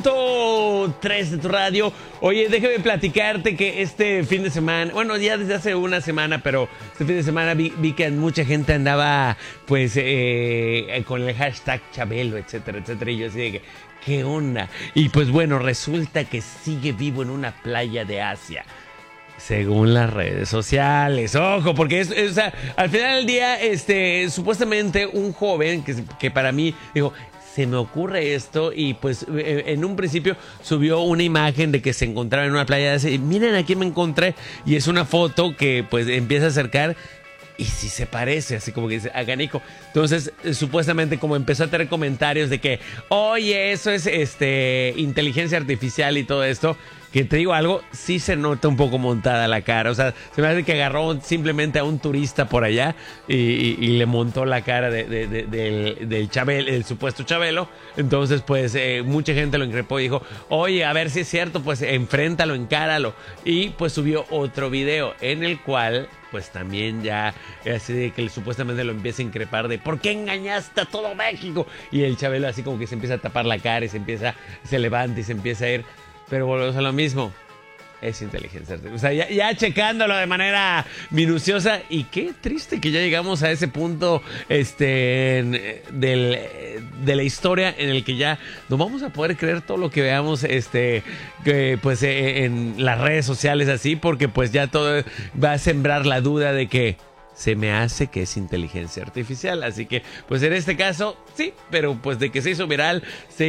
100.3 de tu radio. Oye, déjame platicarte que este fin de semana, bueno, ya desde hace una semana, pero este fin de semana vi que mucha gente andaba, pues, con el hashtag Chabelo, etcétera, etcétera. Y yo así de que, ¿qué onda? Y pues bueno, resulta que sigue vivo en una playa de Asia. Según las redes sociales, ojo, porque o sea, al final del día, supuestamente un joven que para mí dijo, se me ocurre esto, y pues en un principio subió una imagen de que se encontraba en una playa de Asia, y miren aquí me encontré, y es una foto que pues empieza a acercar. Y si se parece, así como que dice, a Ganico. Entonces, supuestamente como empezó a tener comentarios de que, oye, eso es inteligencia artificial y todo esto. Que te digo algo, sí se nota un poco montada la cara. O sea, se me hace que agarró simplemente a un turista por allá y le montó la cara del Chabelo, el supuesto Chabelo. Entonces, pues, mucha gente lo increpó y dijo, oye, a ver si es cierto, pues, enfréntalo, encáralo. Y pues subió otro video en el cual, pues, también ya, así de que supuestamente lo empieza a increpar de, ¿por qué engañaste a todo México? Y el Chabelo así como que se empieza a tapar la cara y se levanta y se empieza a ir. Pero volvemos a lo mismo. Es inteligencia artificial. O sea, ya checándolo de manera minuciosa. Y qué triste que ya llegamos a ese punto de la historia en el que ya no vamos a poder creer todo lo que veamos pues en las redes sociales así, porque pues ya todo va a sembrar la duda de que se me hace que es inteligencia artificial. Así que, pues en este caso, sí, pero pues de que se hizo viral.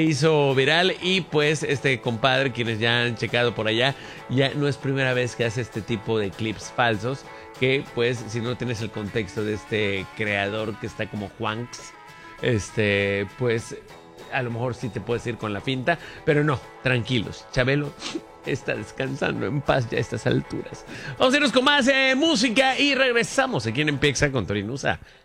Y pues este compadre, quienes ya han checado por allá, ya no es primera vez que hace este tipo de clips falsos. Que pues, si no tienes el contexto de este creador que está como Juanx, pues a lo mejor sí te puedes ir con la finta. Pero no, tranquilos, Chabelo está descansando en paz ya a estas alturas. Vamos a irnos con más música y regresamos aquí en Empieza con Torinusa.